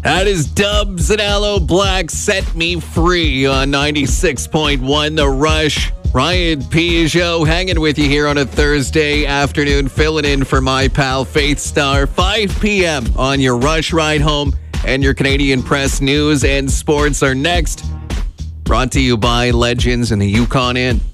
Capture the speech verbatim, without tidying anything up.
That is Dubs and Aloe Black, Set Me Free on ninety-six point one The Rush. Ryan Peugeot hanging with you here on a Thursday afternoon, filling in for my pal Faith Star. five p.m. on your Rush Ride Home, and your Canadian Press news and sports are next. Brought to you by Legends and the Yukon Inn.